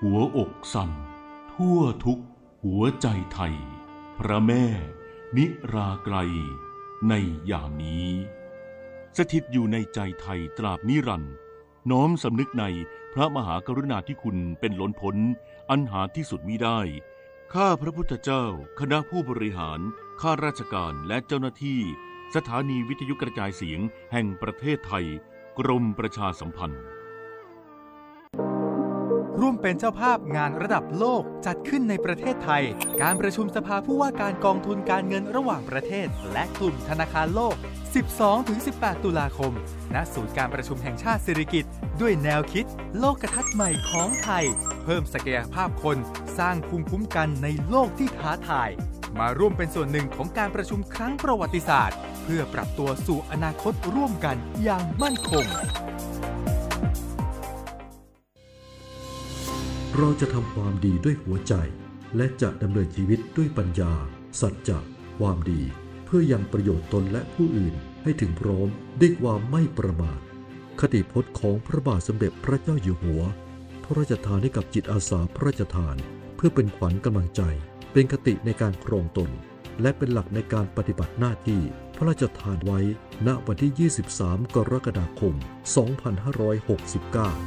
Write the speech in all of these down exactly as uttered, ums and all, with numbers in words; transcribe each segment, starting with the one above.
หัวอกสั่นทั่วทุกหัวใจไทยพระแม่นิราไกรในยามนี้สถิตอยู่ในใจไทยตราบนิรันดร์น้อมสำนึกในพระมหากรุณาธิคุณเป็นล้นพ้นอันหาที่สุดมิได้ข้าพระพุทธเจ้าคณะผู้บริหารข้าราชการและเจ้าหน้าที่สถานีวิทยุกระจายเสียงแห่งประเทศไทยกรมประชาสัมพันธ์ร่วมเป็นเจ้าภาพงานระดับโลกจัดขึ้นในประเทศไทยการประชุมสภาผู้ว่าการกองทุนการเงินระหว่างประเทศและกลุ่มธนาคารโลก สิบสองถึงสิบแปด ตุลาคมณศูนย์การประชุมแห่งชาติสิริกิติ์ด้วยแนวคิดโลกทัศน์ใหม่ของไทยเพิ่มศักยภาพคนสร้างภูมิคุ้มกันในโลกที่ท้าทายมาร่วมเป็นส่วนหนึ่งของการประชุมครั้งประวัติศาสตร์เพื่อปรับตัวสู่อนาคตร่วมกันอย่างมั่นคงเราจะทำความดีด้วยหัวใจและจะดำเนินชีวิตด้วยปัญญาสัจจะความดีเพื่อยังประโยชน์ตนและผู้อื่นให้ถึงพร้อมด้วยความไม่ประมาทคติพจน์ของพระบาทสมเด็จพระเจ้าอยู่หัวพระราชทานให้กับจิตอาสาพระราชทานเพื่อเป็นขวัญกำลังใจเป็นคติในการครองตนและเป็นหลักในการปฏิบัติหน้าที่พระราชทานไว้ณวันที่ยี่สิบสามกรกฎาคมสองพันห้าร้อยหกสิบเก้า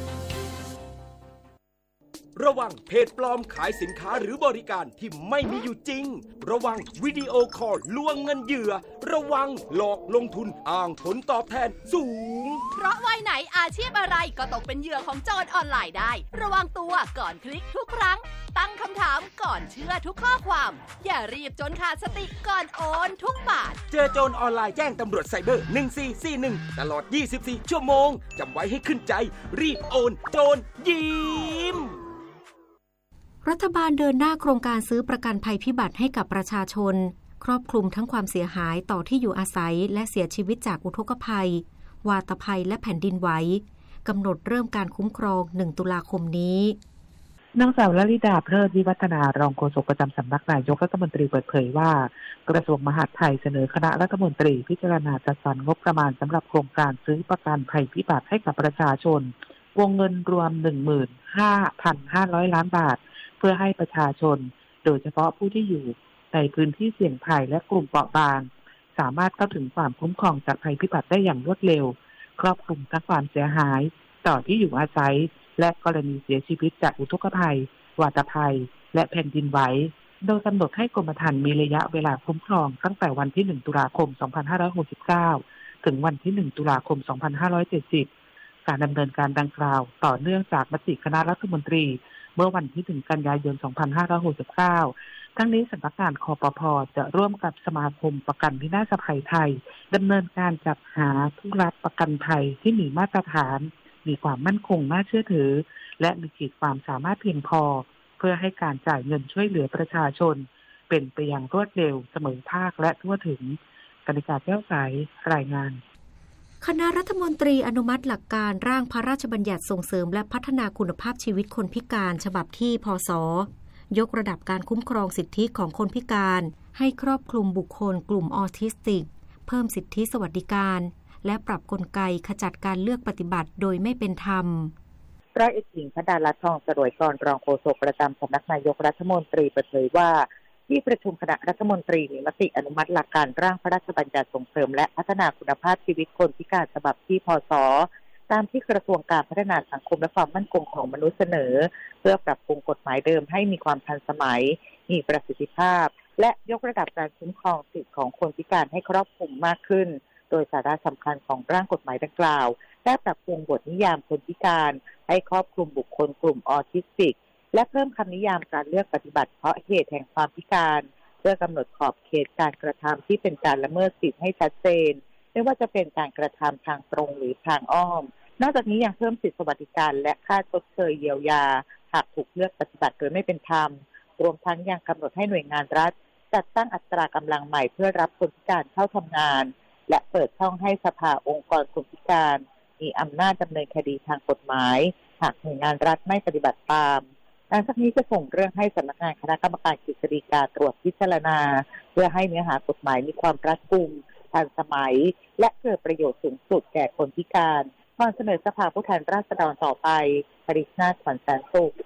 ระวังเพจปลอมขายสินค้าหรือบริการที่ไม่มีอยู่จริงระวังวิดีโอคอลลวงเงินเหยื่อระวังหลอกลงทุนอ้างผลตอบแทนสูงเพราะวัยไหนอาชีพอะไรก็ตกเป็นเหยื่อของโจรออนไลน์ได้ระวังตัวก่อนคลิกทุกครั้งตั้งคำถามก่อนเชื่อทุกข้อความอย่ารีบจนขาดสติก่อนโอนทุกบาทเจอโจรออนไลน์แจ้งตำรวจไซเบอร์หนึ่งสี่สี่หนึ่งตลอดยี่สิบสี่ชั่วโมงจำไว้ให้ขึ้นใจรีบโอนโจรยิ้มรัฐบาลเดินหน้าโครงการซื้อประกันภัยพิบัติให้กับประชาชนครอบคลุมทั้งความเสียหายต่อที่อยู่อาศัยและเสียชีวิตจากอุทกภัยวาตภัยและแผ่นดินไหวกำหนดเริ่มการคุ้มครองหนึ่งตุลาคมนี้นางสาวลลิดาเพลิดวิวัฒนารองโฆษกประจำสำนักนายกรัฐมนตรีเปิดเผยว่ากระทรวงมหาดไทยเสนอคณะรัฐมนตรีพิจารณาจัดสรรงบประมาณสำหรับโครงการซื้อประกันภัยพิบัติให้กับประชาชนวงเงินรวม หนึ่งหมื่นห้าพันห้าร้อย ล้านบาทเพื่อให้ประชาชนโดยเฉพาะผู้ที่อยู่ในพื้นที่เสี่ยงภัยและกลุ่มเปราะบางสามารถเข้าถึงความคุ้มครองจากภัยพิบัติได้อย่างรวดเร็วครอบคลุมทั้งความเสียหายต่อที่อยู่อาศัยและกรณีเสียชีวิตจากอุทกภัยวาตภัยและแผ่นดินไหวโดยกำหนดให้กรมธรรม์มีระยะเวลาคุ้มครองตั้งแต่วันที่หนึ่งตุลาคมสองพันห้าร้อยหกสิบเก้าถึงวันที่หนึ่งตุลาคมสองพันห้าร้อยเจ็ดสิบการดำเนินการดังกล่าวต่อเนื่องจากมติคณะรัฐมนตรีเมื่อวันที่หนึ่งกันยายนสองพันห้าร้อยหกสิบเก้าทั้งนี้สำนักงานคปภ.จะร่วมกับสมาคมประกันวินาศภัยไทยดำเนินการจัดหาผู้รับประกันภัยที่มีมาตรฐานมีความมั่นคงน่าเชื่อถือและมีขีดความสามารถเพียงพอเพื่อให้การจ่ายเงินช่วยเหลือประชาชนเป็นไปอย่างรวดเร็วเสมอภาคและทั่วถึงกนิกาแก้วใสรายงานคณะรัฐมนตรีอนุมัติหลักการร่างพระราชบัญญัติส่งเสริมและพัฒนาคุณภาพชีวิตคนพิการฉบับที่พศยกระดับการคุ้มครองสิทธิของคนพิการให้ครอบคลุมบุคคลกลุ่มออทิสติกเพิ่มสิทธิสวัสดิการและปรับกลไกขจัดการเลือกปฏิบัติโดยไม่เป็นธรรมร้อยเอกหญิงพดาลัตน์ทองสรวยกรรองโฆษกประจำสำนักนายกรัฐมนตรีเปิดเผยว่าที่ประชุมคณะรัฐมนตรีมีมติอนุมัติหลักการร่างพระราชบัญญัติส่งเสริมและพัฒนาคุณภาพชีวิตคนพิการฉบับที่พศตามที่กระทรวงการพัฒนาสังคมและความมั่นคงของมนุษย์เสนอเพื่อปรับปรุงกฎหมายเดิมให้มีความทันสมัยมีประสิทธิภาพและยกระดับการคุ้มครองสิทธิของคนพิการให้ครอบคลุมมากขึ้นโดยสาระสำคัญของร่างกฎหมายดังกล่าวได้ปรับปรุงบทนิยามคนพิการให้ครอบคลุมบุคคลกลุ่มออทิสติกและเพิ่มคำนิยามการเลือกปฏิบัติเพราะเหตุแห่งความพิการเพื่อกำหนดขอบเขตการกระทำที่เป็นการละเมิดสิทธิให้ชัดเจนไม่ว่าจะเป็นการกระทำทางตรงหรือทางอ้อมนอกจากนี้ยังเพิ่มสิทธิสวัสดิการและค่าชดเชยเยียวยาหากถูกเลือกปฏิบัติโดยไม่เป็นธรรมรวมทั้งยังกำหนดให้หน่วยงานรัฐจัดตั้งอัตรากำลังใหม่เพื่อรับคนพิการเข้าทำงานและเปิดช่องให้สภาองค์กรคนพิการมีอำนาจดำเนินคดีทางกฎหมายหากหน่วยงานรัฐไม่ปฏิบัติตามหลังจากนี้จะส่งเรื่องให้สำนักงานคณะกรรมการกฤษฎีกาตรวจพิจารณาเพื่อให้เนื้อหากฎหมายมีความรัดกุมทันสมัยและเกิดประโยชน์สูงสุดแก่คนพิการก่อนเสนอสภาผู้แทนราษฎรต่อไปปริชนาถ ขวัญแสนสุข